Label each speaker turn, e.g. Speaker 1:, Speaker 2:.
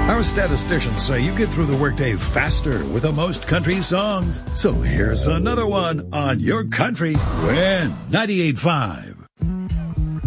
Speaker 1: Our statisticians say you get through the workday faster with the most country songs. So here's another one on your country. Win 98.5.